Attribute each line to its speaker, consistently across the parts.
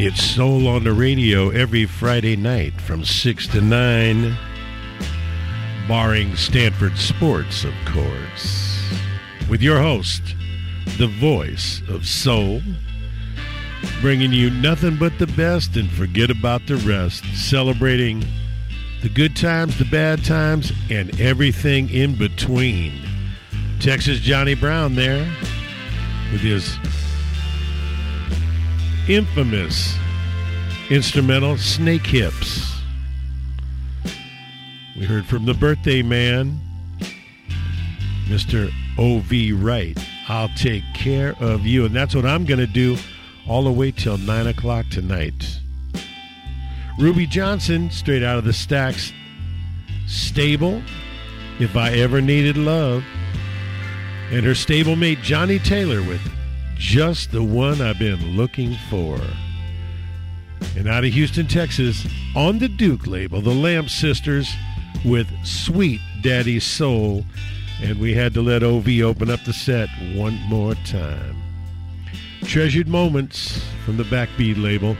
Speaker 1: It's Soul on the Radio every Friday night from 6 to 9, barring Stanford sports, of course. With your host, the voice of soul, bringing you nothing but the best and forget about the rest, celebrating the good times, the bad times, and everything in between. Texas Johnny Brown there with his infamous instrumental, Snake Hips. We heard from the birthday man, Mr. O.V. Wright. I'll take care of you. And that's what I'm going to do all the way till 9 o'clock tonight. Ruby Johnson, straight out of the Stax stable, If I Ever Needed Love. And her stablemate, Johnny Taylor, with Just the One I've Been Looking For. And out of Houston, Texas, on the Duke label, the Lamp Sisters with Sweet Daddy Soul. And we had to let O.V. open up the set one more time. Treasured Moments from the Backbeat label.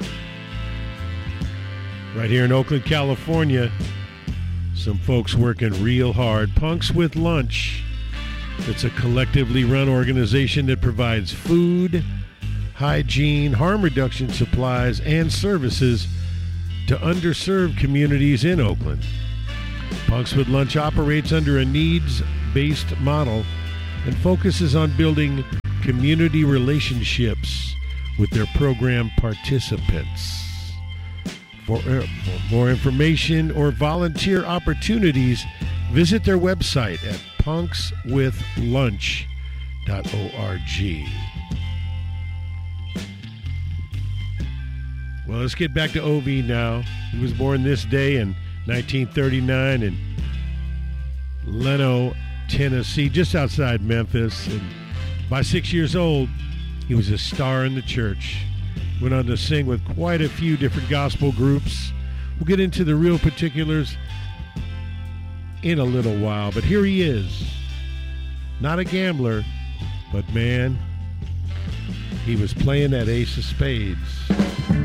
Speaker 1: Right here in Oakland, California, some folks working real hard. Punks with Lunch. It's a collectively run organization that provides food, hygiene, harm reduction supplies, and services to underserved communities in Oakland. Punks with Lunch operates under a needs-based model and focuses on building community relationships with their program participants. For more information or volunteer opportunities, visit their website at punkswithlunch.org. Well, let's get back to O.V. now. He was born this day in 1939 in Leno, Tennessee, just outside Memphis. And by 6 years old, he was a star in the church. Went on to sing with quite a few different gospel groups. We'll get into the real particulars in a little while, but here he is. Not a gambler, but man, he was playing that ace of spades.